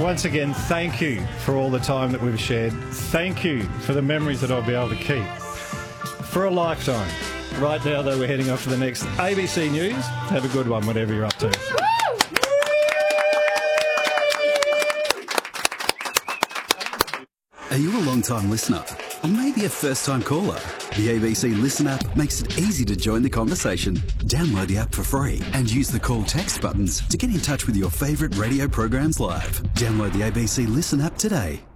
once again, thank you for all the time that we've shared. Thank you for the memories that I'll be able to keep for a lifetime. Right now, though, we're heading off to the next ABC News. Have a good one, whatever you're up to. Are you a long-time listener? Or maybe a first-time caller? The ABC Listen app makes it easy to join the conversation. Download the app for free and use the call text buttons to get in touch with your favourite radio programs live. Download the ABC Listen app today.